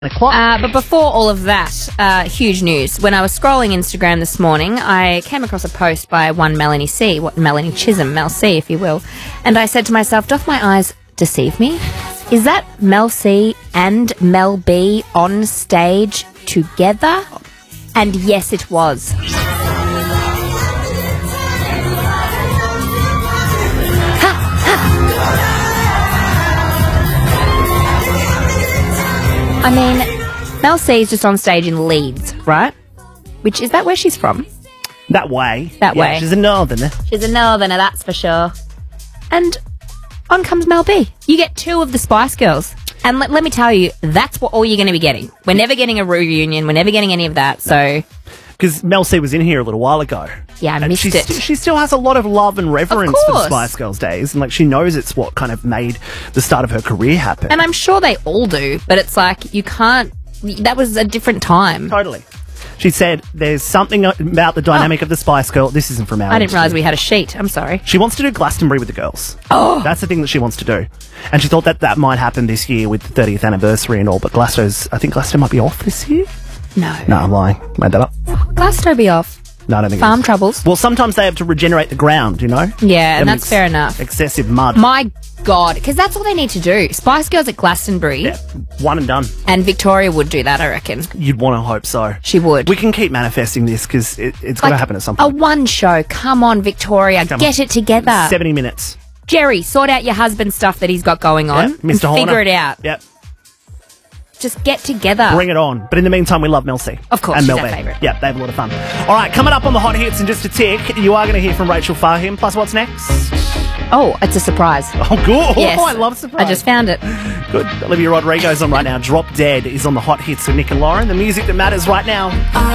But before all of that, huge news. When I was scrolling Instagram this morning, I came across a post by one Melanie Chisholm, Mel C, if you will. And I said to myself, doth my eyes deceive me? Is that Mel C and Mel B on stage together? And yes, it was. I mean, Mel C is just on stage in Leeds, right? Is that where she's from? That way. Way. She's a northerner. She's a northerner, that's for sure. And on comes Mel B. You get two of the Spice Girls. And let me tell you, that's what all you're going to be getting. We're never getting a reunion. We're never getting any of that, so... Because Mel C was in here a little while ago. Yeah, I missed it. She still has a lot of love and reverence for the Spice Girls days. And, she knows it's what kind of made the start of her career happen. And I'm sure they all do, but it's like, you can't... That was a different time. Totally. She said there's something about the dynamic of the Spice Girl. This isn't from our I didn't realise we had a sheet. I'm sorry. She wants to do Glastonbury with the girls. Oh! That's the thing that she wants to do. And she thought that might happen this year with the 30th anniversary and all, but I think Glasgow might be off this year. No. No, I'm lying. Made that up. Glasgow be off. No, I don't think Farm troubles. Well, sometimes they have to regenerate the ground, you know? Yeah, and that's fair enough. Excessive mud. My God, because that's all they need to do. Spice Girls at Glastonbury. Yeah, one and done. And Victoria would do that, I reckon. You'd want to hope so. She would. We can keep manifesting this because it's got to happen at some point. A one show. Come on, Victoria. Get it together. 70 minutes. Jerry, sort out your husband's stuff that he's got going on. Yep, Mr. Horner. Figure it out. Yep. Just get together. Bring it on. But in the meantime, we love Mel C. Of course, and she's Mel our B. favourite. Yeah, they have a lot of fun. All right, coming up on the Hot Hits in just a tick, you are going to hear from Rachel Fahim. Plus, what's next? Oh, it's a surprise. Oh, good. Yes. Oh, I love surprise. I just found it. Good. Olivia Rodrigo's on right now. Drop Dead is on the Hot Hits with Nick and Lauren. The music that matters right now.